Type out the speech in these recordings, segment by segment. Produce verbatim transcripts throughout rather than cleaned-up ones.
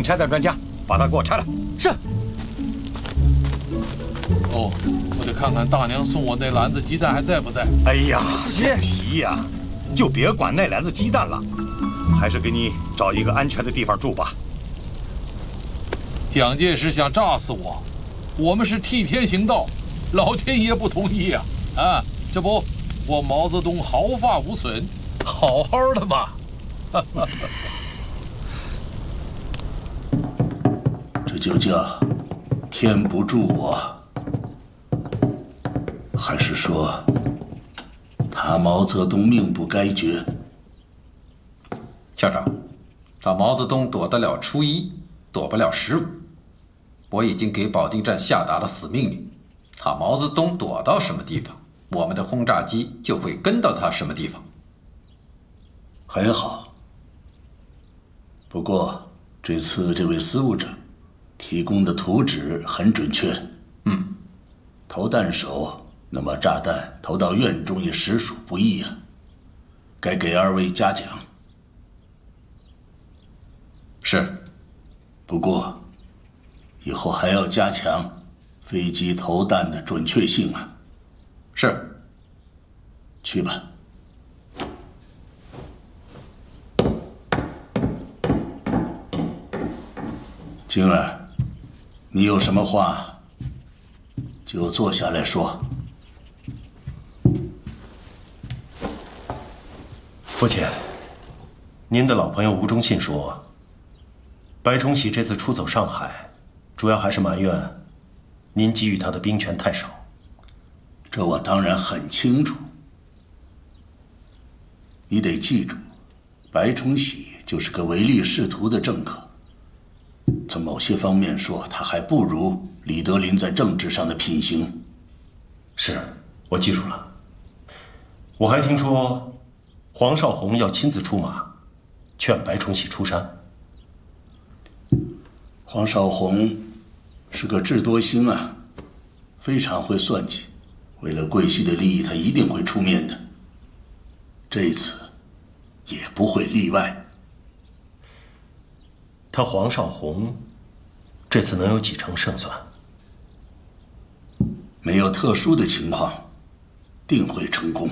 拆弹专家，把它给我拆了。 是。 哦，我得看看大娘送我那篮子鸡蛋还在不在。 哎呀， 四喜喜呀，就别管那篮子鸡蛋了，还是给你找一个安全的地方住吧。 蒋介石想炸死我，我们是替天行道，老天爷不同意啊！啊，这不，我毛泽东毫发无损，好好的嘛。 这就叫天不助我，还是说他毛泽东命不该绝？ 校长，他毛泽东躲得了初一，躲不了十五。我已经给保定站下达了死命令，他毛泽东躲到什么地方，我们的轰炸机就会跟到他什么地方。 很好。不过这次这位司务长提供的图纸很准确。 嗯， 投弹手，那么炸弹投到院中也实属不易啊，该给二位嘉奖。 是。 不过以后还要加强飞机投弹的准确性啊。 是。 去吧。晶儿，你有什么话就坐下来说。 父亲，您的老朋友吴忠信说，白崇禧这次出走上海，主要还是埋怨您给予他的兵权太少。 这我当然很清楚。你得记住，白崇禧就是个唯利是图的政客。从某些方面说，他还不如李德林在政治上的品行。 是，我记住了。我还听说，黄绍竑要亲自出马，劝白崇禧出山。 黄绍竑是个智多星啊，非常会算计。为了桂系的利益，他一定会出面的。这一次也不会例外。 他黄绍竑这次能有几成胜算？ 没有特殊的情况，定会成功。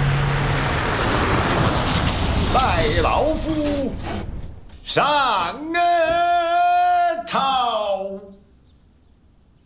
拜老夫上